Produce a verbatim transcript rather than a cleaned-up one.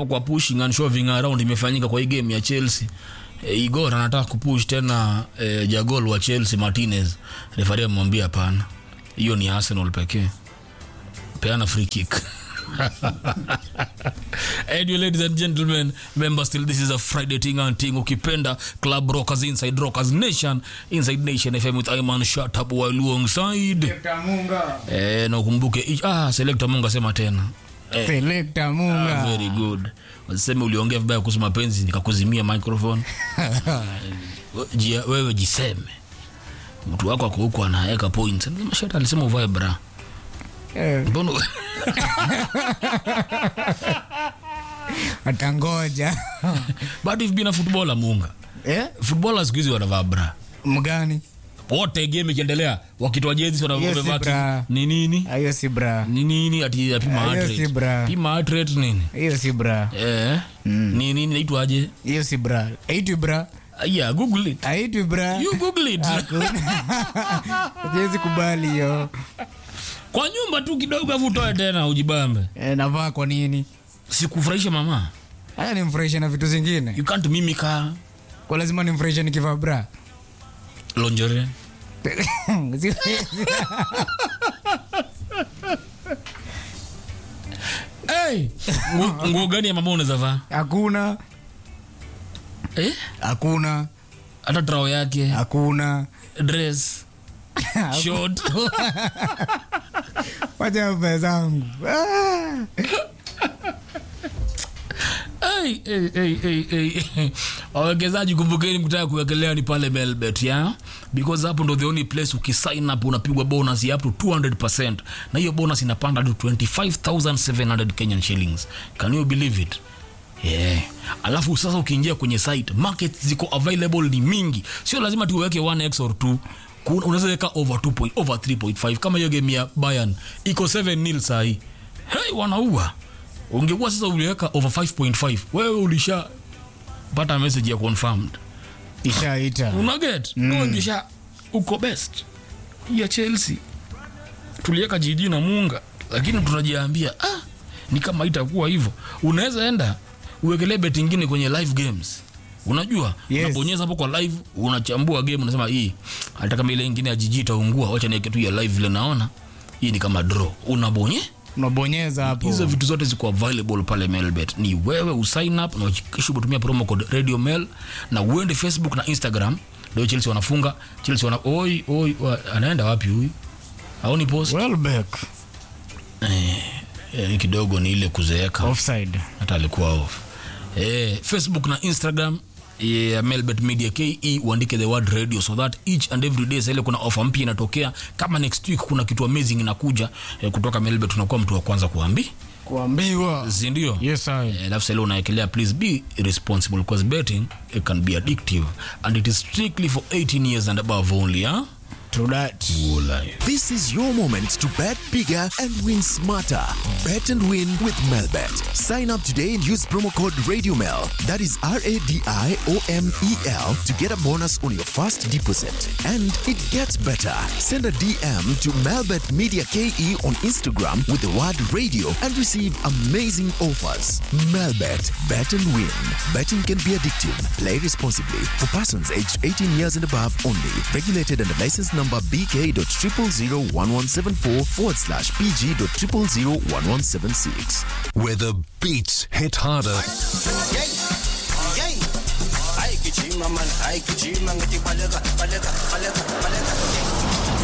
hapo kwa pushing and shoving around imefanyika kwa hii game ya Chelsea. E, Igor anataka kupush tena e, Jagol wa Chelsea Martinez. Referee amwambia hapana. Hiyo ni Arsenal pekee. Peana free kick. Anyway, ladies and gentlemen, remember still this is a Friday thing and thing. Ukipenda Club Rockers Inside Rockers Nation, Inside Nation F M with Ayman Shatabu while alongside Selector Munga. Eh, na ukumbuke ah Selector Munga sema tena. Eh, Selector Munga. Ah, very good. Waseme uliongea vibaya kuhusu mapenzi nikakuzimia microphone. Jia wewe jiseme. Mtu wako ako huko anaweka points. Nasema shata alisema uvae bra. Eh. Mbona atangoja. But if been a footballer Munga. Eh? Footballers siku hizi wanavaa bra. Mgani? Wote game ikiendelea wakitoa jezi wanavaa ni nini? Hiyo si bra. Ni nini ati pima heart rate? Hiyo si bra. Pima heart rate nini? Hiyo si bra. Eh. Mm. Ni nini inaitwaje? Hiyo si bra. Haitwi bra. Yeah, Google it. Haitwi bra. You Google it. Siwezi kubali hiyo. Kwa nyumba tu kidogo afu utoe tena ujibambe. Eh, navaa kwa nini? Sikufurahisha mama. Haya ni mfurahisha na vitu zingine. You can't mimika. Kwa lazima ni mfurahisha nikivaa bra. Lingerie. Hey, nguo gani ya mama unaweza vaa? Hakuna. Eh? Hakuna. Hata trao yake. Hakuna. Dress. Short. Wacha pezangu. Hey, hey, hey, hey, hey. Wawekezaji kumbukeni mkitaka kuwekelea ni pale Melbet, yeah? Because hapo ndo the only place ukisign up unapigwa bonus ya up to two hundred percent. Na hiyo bonus inapanda to twenty-five thousand seven hundred Kenyan shillings. Can you believe it? Yeah. Alafu sasa ukiingia kwenye site, markets ziko available ni mingi. Sio lazima tuweke one x or two. Unaweza weka over two point over three point five kama hiyo game ya Bayern iko seven nil sahi. Hey, wanaua. Ungekuwa sasa uliweka over five point five. Wewe ulisha pata message ya confirmed. Ishaita. Una get? Mm. No, ungesha uko best. Ya Chelsea. Tuliweka Gigi na Munga, lakini tunajiambia ah, ni kama itakuwa hivyo. Unaweza enda uwekelee bet nyingine kwenye live games. Unajua, yes. Unabonyeza hapo kwa live, unachambua game, unasema hii hata kama ile nyingine ya Gigi itaungua, acha niweke tu ya live vile naona. Hii ni kama draw. Unabonye? Unabonyeza hapo. Hizo vitu zote ziko available pale Melbet. Ni wewe usign up na kisha utumia promo code Radio Mel na uende Facebook na Instagram. Ndio Chelsea wanafunga. Chelsea wana oi oi anaenda wapi huyu? Haoni post? Welbeck. Eh, eh kidogo ni ile kuzeeka. Offside. Hata alikuwa off. Eh, Facebook na Instagram yeah, Melbet Media K E uandike the word radio so that each and every day sasa kuna offer mpya inatokea. Kama next week kuna kitu amazing inakuja eh, kutoka Melbet, tunakuwa mtu wa kwanza kuambi kuambiwa. Si ndio? Yes I. Eh, alafu sasa unaekelea, please be responsible because betting it can be addictive and it is strictly for eighteen years and above only, huh? True that. This is your moment to bet bigger and win smarter. Bet and win with Melbet. Sign up today and use promo code RadioMel. That is R A D I O M E L to get a bonus on your first deposit. And it gets better. Send a D M to Melbet Media K E on Instagram with the word radio and receive amazing offers. Melbet. Bet and win. Betting can be addictive. Play responsibly. For persons aged eighteen years and above only. Regulated under license number B K dot triple zero one one seven four forward slash P G dot triple zero one one seven six. Where the beats hit harder. Yay! Yay! I get you, man. I get you, man.